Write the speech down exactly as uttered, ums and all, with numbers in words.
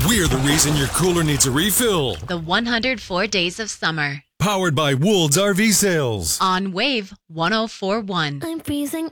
We're the reason your cooler needs a refill. The one hundred four Days of Summer. Powered by Woold's R V Sales. On Wave one oh four point one. I'm freezing